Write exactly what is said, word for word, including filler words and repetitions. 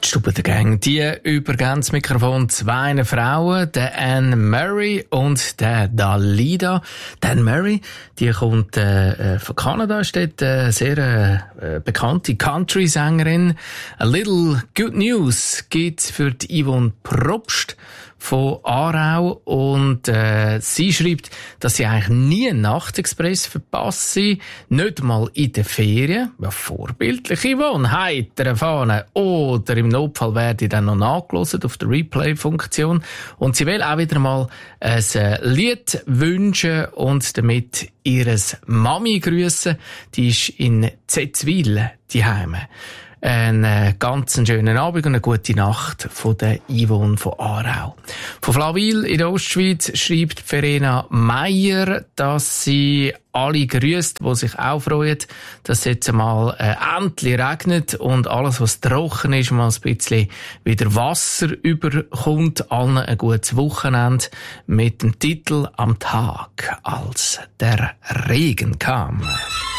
Stube der Gang. Die übergeben das Mikrofon zwei Frauen, der Anne Murray und der Dalida. Die Anne Murray, die kommt äh, von Kanada, ist dort eine sehr äh, bekannte Country-Sängerin. A Little Good News gibt's für die Yvonne Probst von Aarau und äh, sie schreibt, dass sie eigentlich nie einen Nachtexpress verpasst, nicht mal in den Ferien. Ja, vorbildliche Yvonne, heiter Fahne. Oder im Notfall werde ich dann noch nachgehört auf der Replay-Funktion. Und sie will auch wieder mal ein Lied wünschen und damit ihres Mami grüßen. Die ist in Zetzwil die Heime. Einen ganz schönen Abend und eine gute Nacht von der Yvonne von Aarau. Von Flawil in der Ostschweiz schreibt Verena Meier, dass sie alle grüßt, die sich auch freuen, dass es jetzt einmal äh, endlich regnet und alles, was trocken ist, mal ein bisschen wieder Wasser überkommt. Allen ein gutes Wochenende mit dem Titel «Am Tag, als der Regen kam».